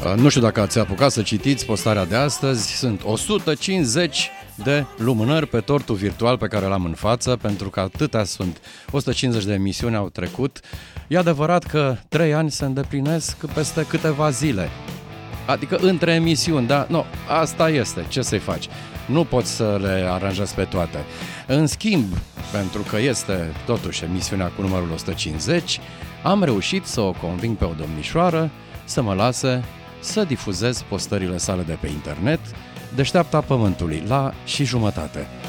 Nu știu dacă ați apucat să citiți postarea de astăzi. Sunt 150 de lumânări pe tortul virtual pe care l-am în față, pentru că atâtea sunt. 150 de emisiuni au trecut. E adevărat că 3 ani se îndeplinesc peste câteva zile. Adică între emisiuni, dar nu, asta este, ce să-i faci? Nu poți să le aranjezi pe toate. În schimb, pentru că este totuși emisiunea cu numărul 150, am reușit să o conving pe o domnișoară să mă lase să difuzez postările sale de pe internet, Deșteapta Pământului, la și jumătate.